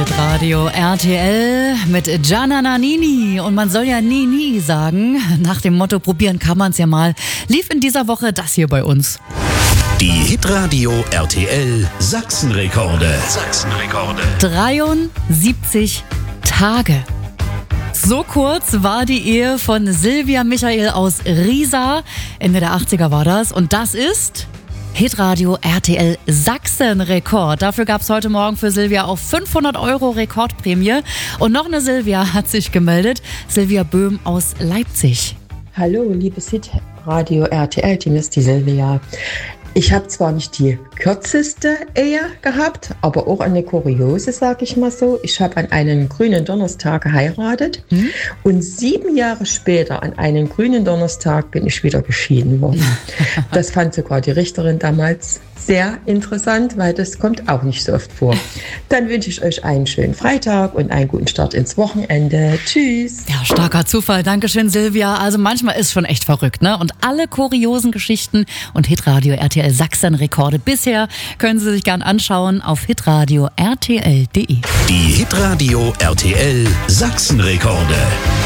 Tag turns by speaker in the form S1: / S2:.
S1: Radio RTL mit Gianna Nannini. Und man soll ja nie sagen. Nach dem Motto, probieren kann man es ja mal. Lief in dieser Woche das hier bei uns.
S2: Die Hitradio RTL Sachsenrekorde.
S1: 73 Tage. So kurz war die Ehe von Silvia Michael aus Riesa. Ende der 80er war das. Und das ist Hitradio RTL Sachsenrekord. Dafür gab es heute Morgen für Silvia auch 500 € Rekordprämie. Und noch eine Silvia hat sich gemeldet. Silvia Böhm aus Leipzig.
S3: Hallo, liebes Hitradio RTL-Team, ist die Silvia. Ich habe zwar nicht die kürzeste Ehe gehabt, aber auch eine kuriose, sage ich mal so. Ich habe an einen grünen Donnerstag geheiratet und 7 Jahre später, an einem grünen Donnerstag, bin ich wieder geschieden worden. Das fand sogar die Richterin damals sehr interessant, weil das kommt auch nicht so oft vor. Dann wünsche ich euch einen schönen Freitag und einen guten Start ins Wochenende. Tschüss.
S1: Ja, starker Zufall. Dankeschön, Silvia. Also manchmal ist schon echt verrückt, ne? Und alle kuriosen Geschichten und Hitradio RTL Sachsen-Rekorde bisher können Sie sich gern anschauen auf hitradio rtl.de.
S2: Die Hitradio RTL Sachsenrekorde.